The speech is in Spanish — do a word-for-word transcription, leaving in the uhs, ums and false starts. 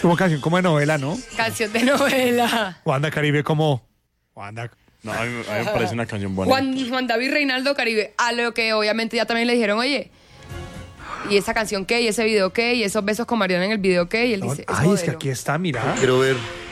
Es como canción como de novela, ¿no? Canción de novela. Wanda Caribe como... Wanda... No, a mí, a mí me parece una canción buena. Juan, Juan David Reinaldo Caribe. A lo que obviamente ya también le dijeron, oye, ¿y esa canción qué? ¿Y ese video qué? ¿Y esos besos con Mariana en el video qué? Y él dice, es Ay, es que modelo. aquí está, mira. Quiero ver